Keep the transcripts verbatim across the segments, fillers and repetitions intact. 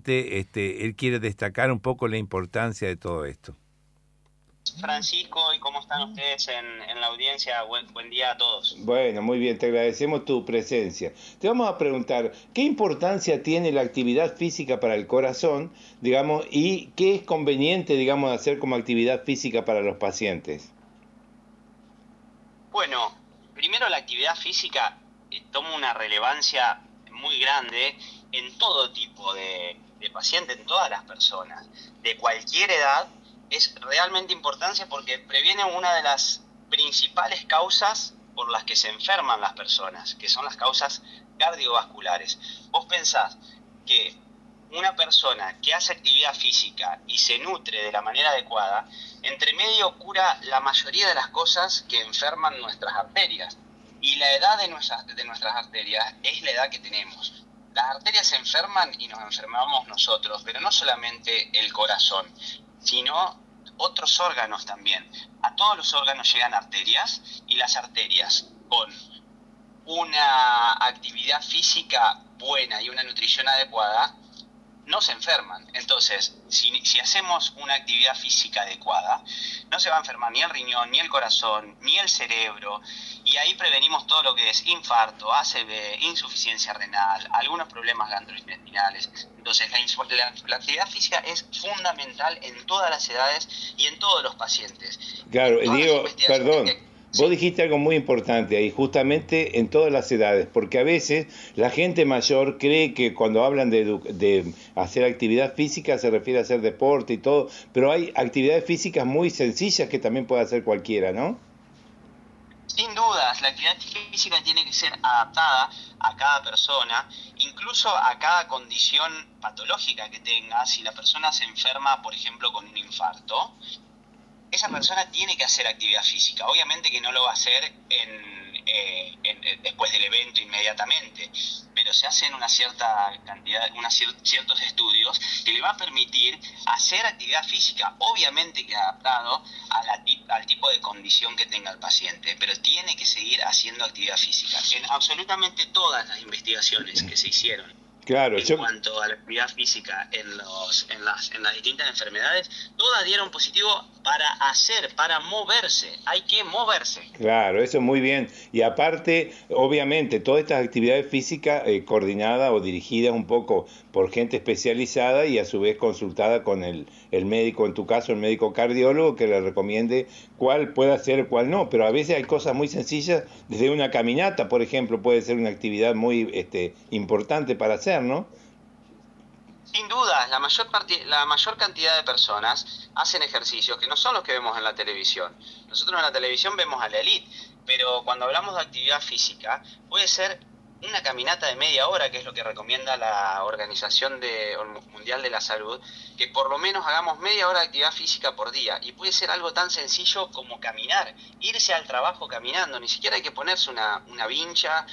justamente este, él quiere destacar un poco la importancia de todo esto. Francisco, ¿y cómo están ustedes en, en la audiencia? Buen, buen día a todos. Bueno, muy bien, te agradecemos tu presencia. Te vamos a preguntar, ¿qué importancia tiene la actividad física para el corazón, digamos, y qué es conveniente, digamos, hacer como actividad física para los pacientes? Bueno, primero la actividad física eh, toma una relevancia muy grande en todo tipo de, de paciente, en todas las personas, de cualquier edad. Es realmente importante porque previene una de las principales causas por las que se enferman las personas, que son las causas cardiovasculares. Vos pensás que una persona que hace actividad física y se nutre de la manera adecuada, entre medio cura la mayoría de las cosas que enferman nuestras arterias. Y la edad de nuestras, de nuestras arterias es la edad que tenemos. Las arterias se enferman y nos enfermamos nosotros, pero no solamente el corazón, sino otros órganos también. A todos los órganos llegan arterias y las arterias con una actividad física buena y una nutrición adecuada no se enferman. Entonces, si, si hacemos una actividad física adecuada, no se va a enfermar ni el riñón, ni el corazón, ni el cerebro, y ahí prevenimos todo lo que es infarto, A C V, insuficiencia renal, algunos problemas gastrointestinales. Entonces, la, la, la actividad física es fundamental en todas las edades y en todos los pacientes. Claro, Diego, perdón. Que, Vos dijiste algo muy importante ahí, justamente en todas las edades, porque a veces la gente mayor cree que cuando hablan de, de hacer actividad física se refiere a hacer deporte y todo, pero hay actividades físicas muy sencillas que también puede hacer cualquiera, ¿no? Sin dudas, la actividad física tiene que ser adaptada a cada persona, incluso a cada condición patológica que tenga. Si la persona se enferma, por ejemplo, con un infarto, esa persona tiene que hacer actividad física. Obviamente que no lo va a hacer en, eh, en, después del evento inmediatamente, pero se hacen una cierta cantidad, unos ciertos estudios que le va a permitir hacer actividad física, obviamente que adaptado a la, al tipo de condición que tenga el paciente, pero tiene que seguir haciendo actividad física. En absolutamente todas las investigaciones que se hicieron Claro, en yo... cuanto a la actividad física en, los, en, las, en las distintas enfermedades, todas dieron positivo para hacer, para moverse. Hay que moverse. Claro, eso muy bien. Y aparte, obviamente, todas estas actividades físicas eh, coordinadas o dirigidas un poco por gente especializada y a su vez consultada con el, el médico, en tu caso el médico cardiólogo, que le recomiende cuál puede hacer, cuál no. Pero a veces hay cosas muy sencillas, desde una caminata, por ejemplo, puede ser una actividad muy este, importante para hacer, ¿no? Sin duda, la mayor, parte, la mayor cantidad de personas hacen ejercicios que no son los que vemos en la televisión. Nosotros en la televisión vemos a la élite, pero cuando hablamos de actividad física, puede ser una caminata de media hora, que es lo que recomienda la Organización de, Mundial de la Salud, que por lo menos hagamos media hora de actividad física por día. Y puede ser algo tan sencillo como caminar, irse al trabajo caminando. Ni siquiera hay que ponerse una, una vincha,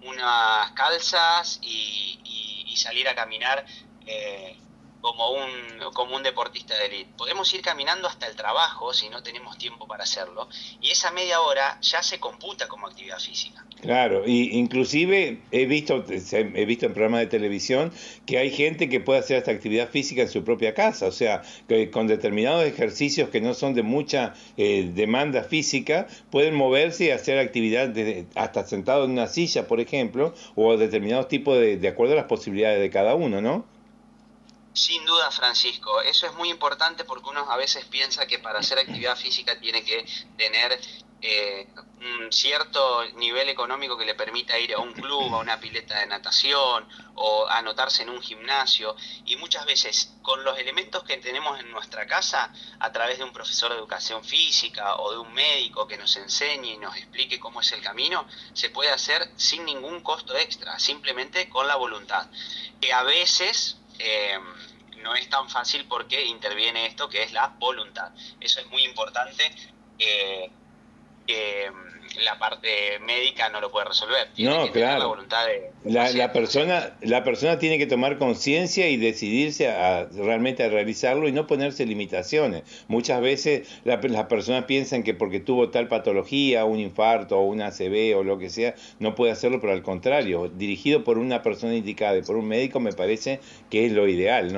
unas calzas y, y, y salir a caminar eh, como un, como un deportista de élite. Podemos ir caminando hasta el trabajo si no tenemos tiempo para hacerlo, y esa media hora ya se computa como actividad física. Claro, y inclusive he visto, he visto en programas de televisión que hay gente que puede hacer esta actividad física en su propia casa, o sea, que con determinados ejercicios que no son de mucha eh, demanda física, pueden moverse y hacer actividad de, hasta sentado en una silla, por ejemplo, o determinados tipos de, de acuerdo a las posibilidades de cada uno, ¿no? Sin duda, Francisco, eso es muy importante porque uno a veces piensa que para hacer actividad física tiene que tener eh, un cierto nivel económico que le permita ir a un club, a una pileta de natación o anotarse en un gimnasio, y muchas veces con los elementos que tenemos en nuestra casa, a través de un profesor de educación física o de un médico que nos enseñe y nos explique cómo es el camino, se puede hacer sin ningún costo extra, simplemente con la voluntad, que a veces Eh, no es tan fácil porque interviene esto que es la voluntad. Eso es muy importante, eh, eh, la parte médica no lo puede resolver. Tiene No, que claro. tener la voluntad de, de la, la persona la persona tiene que tomar conciencia y decidirse a, a realmente a realizarlo y no ponerse limitaciones. Muchas veces la, las personas piensan que porque tuvo tal patología, un infarto o una A C V o lo que sea, no puede hacerlo, pero al contrario, dirigido por una persona indicada y por un médico me parece que es lo ideal, ¿no?